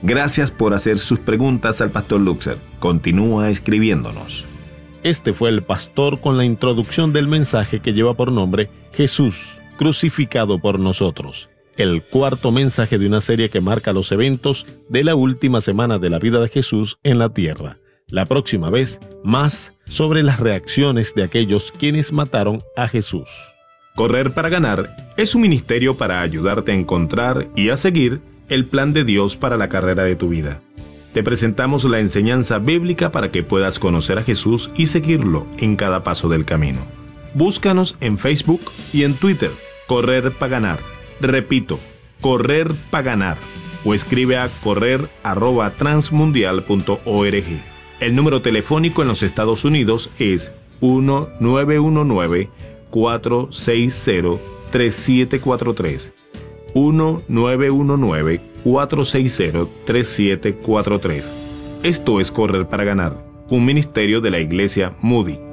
Gracias por hacer sus preguntas al Pastor Luxer. Continúa escribiéndonos. Este fue el pastor con la introducción del mensaje que lleva por nombre Jesús, crucificado por nosotros. El cuarto mensaje de una serie que marca los eventos de la última semana de la vida de Jesús en la tierra. La próxima vez, más sobre las reacciones de aquellos quienes mataron a Jesús. Correr para ganar es un ministerio para ayudarte a encontrar y a seguir el plan de Dios para la carrera de tu vida. Te presentamos la enseñanza bíblica para que puedas conocer a Jesús y seguirlo en cada paso del camino. Búscanos en Facebook y en Twitter, Correr para Ganar. Repito, Correr para Ganar. O escribe a correr@transmundial.org. El número telefónico en los Estados Unidos es 1-919-460-3743. 1-919-460-3743. Esto es Correr para Ganar, un ministerio de la Iglesia Moody.